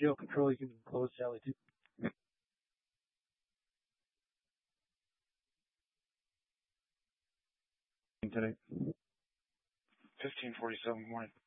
jail control, you can close Sally too. Today. 1547 morning.